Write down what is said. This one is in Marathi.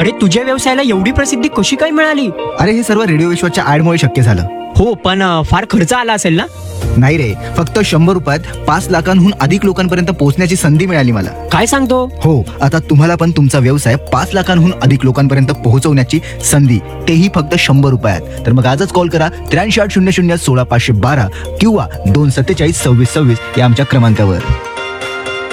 अरे तुझ्या व्यवसायाला एवढी प्रसिद्धी कशी काय मिळाली? अरे हे सर्व रेडिओ विश्वाच्या ऍडमुळे शक्य झालं. हो पण फार खर्च आला असेल ना? नाही रे, फक्त 100 रुपयात 5 लाखांहून अधिक लोकांपर्यंत पोहोचण्याची संधी मिळाली मला. काय सांगतो? हो, आता तुम्हाला पण तुमचा व्यवसाय 5 लाखांहून अधिक लोकांपर्यंत पोहोचवण्याची संधी, तेही फक्त 100 रुपयात. तर मग आजच कॉल करा 83 800 16 512 किंवा 247 26 26 या आमच्या क्रमांकावर.